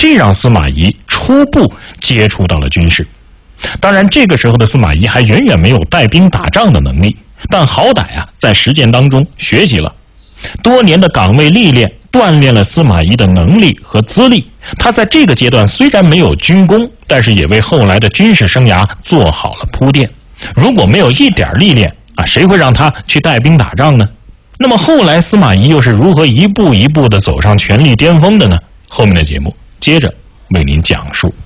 这让司马懿初步接触到了军事。当然，这个时候的司马懿还远远没有带兵打仗的能力，但好歹在实践当中学习了，多年的岗位历练锻炼了司马懿的能力和资历。他在这个阶段虽然没有军功，但是也为后来的军事生涯做好了铺垫。如果没有一点历练谁会让他去带兵打仗呢？那么后来司马懿又是如何一步一步地走上权力巅峰的呢？后面的节目接着为您讲述。